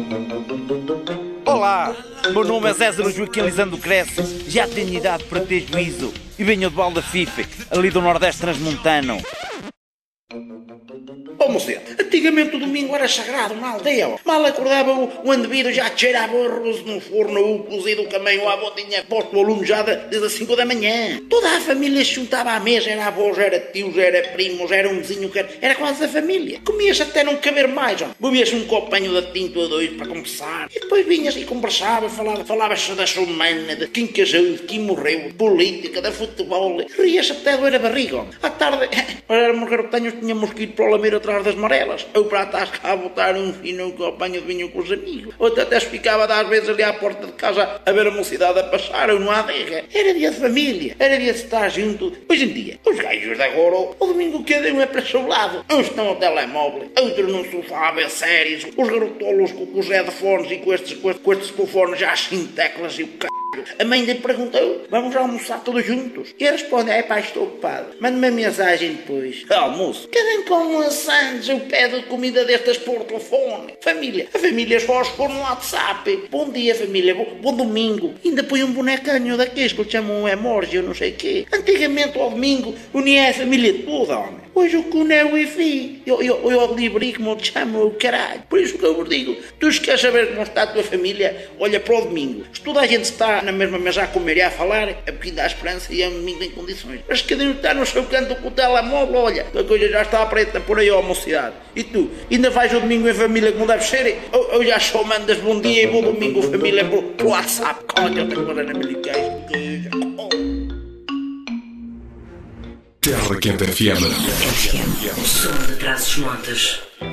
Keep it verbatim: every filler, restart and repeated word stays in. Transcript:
Olá, meu nome é César Joaquim Lisandro Cresce, já tenho idade para ter juízo e venho de Baldafife, ali do Nordeste Transmontano. Ó moceiro, antigamente o domingo era sagrado na aldeia. Mal acordava o, o andeviro, já cheirava o arroz no forno, o cozido, o caminho, a avó tinha posto o aluno já desde as cinco da manhã. Toda a família se juntava à mesa, era avós, era tios, era primos, era um vizinho, era, era quase a família. Comias até não caber mais, ó. Bebias um copinho de tinto a dois para começar. E depois vinhas e conversavas, falava, falava-se da semana, de quem casou, de quem morreu, de política, de futebol. Rias até doer a barriga, ó. À tarde, éramos garotinhos, tínhamos que ir para o lameiro atrás das marelas, ou para a tasca a botar um fino copanho de vinho com os amigos, ou até se ficava às vezes ali à porta de casa a ver a mocidade a passar, ou numa adega. Era dia de família, era dia de estar junto. Hoje em dia, os gajos de agora, o domingo cada um é para o seu lado. Uns estão ao telemóvel, outros no sofá a ver séries, os garotolos com, com os headphones e com estes, com estes, com estes telefones já sem teclas e o c... A mãe lhe perguntou, vamos almoçar todos juntos? E ele responde, é pá, estou ocupado. Manda-me a mensagem depois. Almoço. Cada com um Santos, eu pedo comida destas por telefone. Família. A família só os pôr no WhatsApp. Bom dia, família. Bom, bom domingo. Ainda põe um bonecanho daqueles que lhe chamam um emoji, eu não sei o quê. Antigamente, ao domingo, unia a família toda, homem. Hoje o que não é o Wi-Fi. Eu, eu, eu livre como te chamo, o caralho. Por isso que eu vos digo, tu se queres saber como está a tua família, olha para o domingo. Se toda a gente está na mesma mesa a comer e a falar, é porque ainda há esperança e é um domingo em condições. Mas cada um está no seu canto com o telemóvel, olha, a coisa já está preta por aí, ó mocidade. E tu, ainda vais o domingo em família como deve ser? Ou, ou já só mandas bom dia e bom domingo família por, por WhatsApp? Qual é que eu tenho agora na minha casa? Terra Quente F M. F M, o som de Trás-os-Montes.